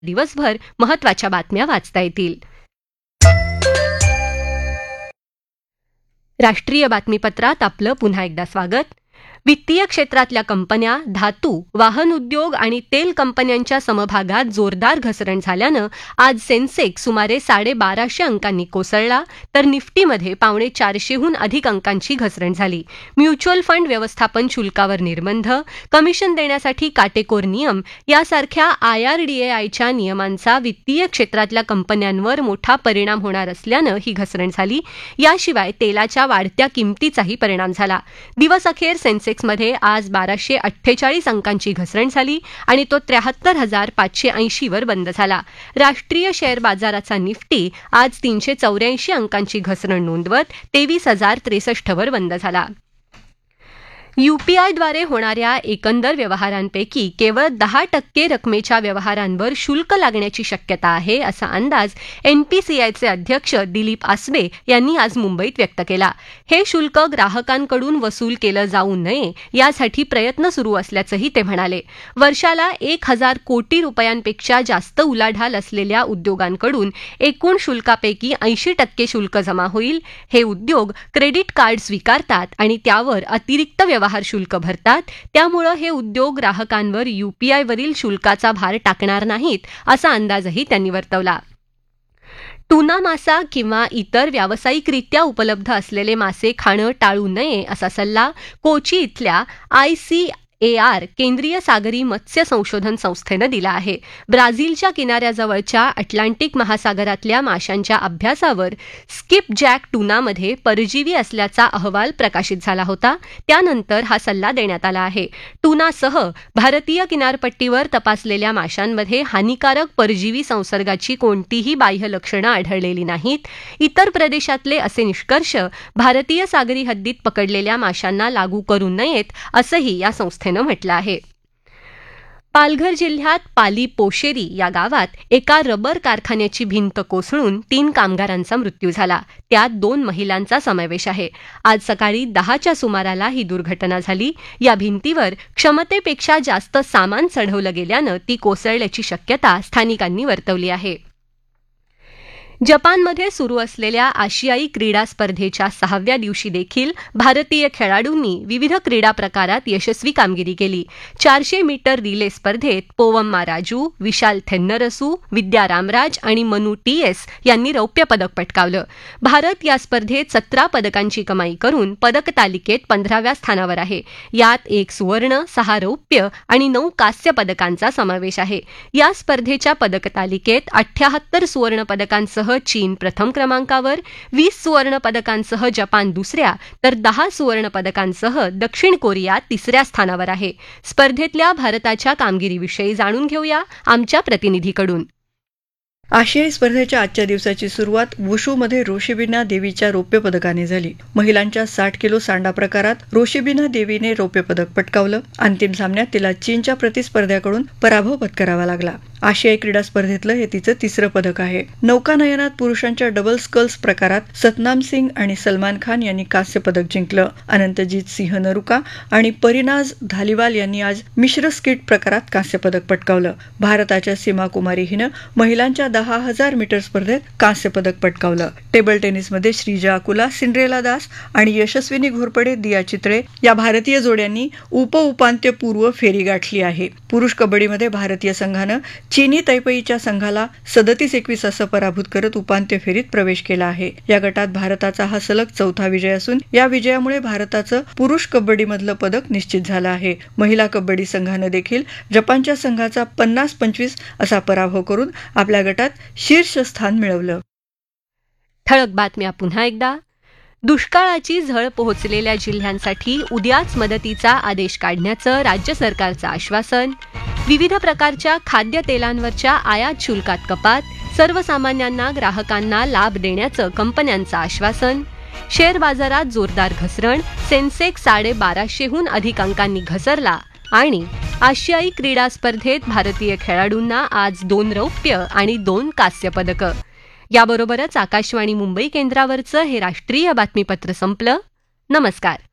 दिवसभर महत्त्वाच्या बातम्या वाचता येतील. राष्ट्रीय बातमीपत्रात आपलं पुन्हा एकदा स्वागत. वित्तीय क्षेत्रातल्या कंपन्या, धातू, वाहन उद्योग आणि तेल कंपन्यांच्या समभागात जोरदार घसरण झाल्यानं आज सेन्सेक्स सुमारे 1250 अंकांनी कोसळला, तर निफ्टीमध्ये 450हून अधिक अंकांची घसरण झाली. म्युच्युअल फंड व्यवस्थापन शुल्कावर निर्बंध, कमिशन देण्यासाठी काटेकोर नियम यासारख्या IRDAIच्या नियमांचा वित्तीय क्षेत्रातल्या कंपन्यांवर मोठा परिणाम होणार असल्यानं ही घसरण झाली. याशिवाय तेलाच्या वाढत्या किमतीचाही परिणाम झाला. दिवसअखेर सेन्सेक्समध्ये आज 1248 अंकांची घसरण झाली आणि तो 73,580 वर बंद झाला. राष्ट्रीय शेअर बाजाराचा निफ्टी आज 384 अंकांची घसरण नोंदवत 23,063 वर बंद झाला. UPIद्वारे होणाऱ्या एकंदर व्यवहारांपैकी केवळ 10% रकमेच्या व्यवहारांवर शुल्क लागण्याची शक्यता आहे, असा अंदाज NPCIचे अध्यक्ष दिलीप आसबे यांनी आज मुंबईत व्यक्त केला. हे शुल्क ग्राहकांकडून वसूल केलं जाऊ नये यासाठी प्रयत्न सुरू असल्याचंही ते म्हणाले. वर्षाला 1,000 कोटी रुपयांपेक्षा जास्त उलाढाल असलेल्या उद्योगांकडून एकूण शुल्कापैकी 80% शुल्क जमा होईल. हे उद्योग क्रेडिट कार्ड स्वीकारतात आणि त्यावर अतिरिक्त व्यवहार शुल्क भरतात. त्यामुळे हे उद्योग ग्राहकांवर UPIवरील शुल्काचा भार टाकणार नाहीत, असा अंदाजही त्यांनी वर्तवला. टुना मासा किंवा इतर व्यावसायिकरित्या उपलब्ध असलेले मासे खाणं टाळू नये, असा सल्ला कोची इथल्या ICAR केंद्रीय सागरी मत्स्य संशोधन संस्थेनं दिला आहे. ब्राझीलच्या किनाऱ्याजवळच्या अटलांटिक महासागरातल्या माशांच्या अभ्यासावर स्किपजॅक टुनामध्ये परजीवी असल्याचा अहवाल प्रकाशित झाला होता. त्यानंतर हा सल्ला देण्यात आला आहे. टुनासह भारतीय किनारपट्टीवर तपासलेल्या माशांमध्ये हानिकारक परजीवी संसर्गाची कोणतीही बाह्य लक्षणं आढळलेली नाहीत. इतर प्रदेशातले असे निष्कर्ष भारतीय सागरी हद्दीत पकडलेल्या माशांना लागू करू नयेत, असंही या संस्थेनं म्हटलं आहे. पालघर जिल्ह्यात पाली पोशेरी या गावात एका रबर कारखान्याची भिंत कोसळून 3 कामगारांचा मृत्यू झाला. त्यात 2 महिलांचा समावेश आहे. आज सकाळी 10च्या सुमाराला ही दुर्घटना झाली. या भिंतीवर क्षमतेपेक्षा जास्त सामान चढवलं गेल्यानं ती कोसळल्याची शक्यता स्थानिकांनी वर्तवली आहे. जपानमध्ये सुरू असलेल्या आशियाई क्रीडा स्पर्धेच्या 6व्या दिवशी देखील भारतीय खेळाडूंनी विविध क्रीडा प्रकारात यशस्वी कामगिरी केली. 400 मीटर रिले स्पर्धेत पोवम्मा राजू, विशाल थेन्नरसू, विद्या रामराज आणि मनु TS यांनी रौप्य पदक पटकावलं. भारत या स्पर्धेत 17 पदकांची कमाई करून पदक तालिकेत 15व्या स्थानावर आहे. यात 1 सुवर्ण, 6 रौप्य आणि 9 कांस्य पदकांचा समावेश आहे. या स्पर्धेच्या पदक तालिकेत 78 सुवर्ण पदकांसह चीन प्रथम क्रमांकावर, 20 सुवर्ण पदकांसह जपान दुसऱ्या, तर 10 सुवर्ण पदकांसह दक्षिण कोरिया 3ऱ्या स्थानावर आहे. स्पर्धेतल्या भारताच्या कामगिरीविषयी जाणून घेऊया आमच्या प्रतिनिधीकडून. आशियाई स्पर्धेच्या आजच्या दिवसाची सुरुवात वुशूमध्ये रोशिबिना देवीच्या रौप्य पदकाने झाली. महिलांच्या 60 किलो सांडा प्रकारात रोशिबिना देवीने रौप्य पदक पटकावलं. अंतिम सामन्यात तिला चीनच्या प्रतिस्पर्ध्याकडून पराभव पत्करावा लागला. आशियाई क्रीडा स्पर्धेतलं हे तिचं 3रं पदक आहे. नौकानयनात पुरुषांच्या डबल स्कल्स प्रकारात सतनाम सिंग आणि सलमान खान यांनी कांस्य पदक जिंकलं. अनंतजीत सिंह नरुका आणि परिनाज धालिवाल यांनी आज मिश्र स्किट प्रकारात कांस्य पदक पटकावलं. भारताच्या सीमा कुमारी हिनं महिलांच्या 10,000 मीटर स्पर्धेत कांस्य पदक पटकावलं. टेबल टेनिसमध्ये श्रीजा अकुला, सिंड्रेला दास आणि यशस्विनी घोरपडे, दिया चितळे या भारतीय जोड्यांनी उपांत्यपूर्व फेरी गाठली आहे. पुरुष कबड्डीमध्ये भारतीय संघानं चीनी तैपेईच्या संघाला 37-21 असं पराभूत करत उपांत्य फेरीत प्रवेश केला आहे. या गटात भारताचा हा सलग 4था विजय असून या विजयामुळे भारताचं पुरुष कबड्डीमधलं पदक निश्चित झालं आहे. महिला कबड्डी संघानं देखील जपानच्या संघाचा 50-25 असा पराभव करून आपल्या गटात शीर्षस्थान मिळवलं. ठळक बातम्या पुन्हा एकदा. दुष्काळाची झळ पोहोचलेल्या जिल्ह्यांसाठी उद्याच मदतीचा आदेश काढण्याचं राज्य सरकारचं आश्वासन. विविध प्रकारच्या खाद्यतेलांवरच्या आयात शुल्कात कपात. सर्वसामान्यांना ग्राहकांना लाभ देण्याचं कंपन्यांचं आश्वासन. शेअर बाजारात जोरदार घसरण. सेन्सेक्स 1250हून अधिक अंकांनी घसरला. आणि आशियाई क्रीडा स्पर्धेत भारतीय खेळाडूंना आज 2 रौप्य आणि 2 कांस्य पदकं. याबरोबरच आकाशवाणी मुंबई केंद्रावरचं हे राष्ट्रीय बातमीपत्र संपलं. नमस्कार.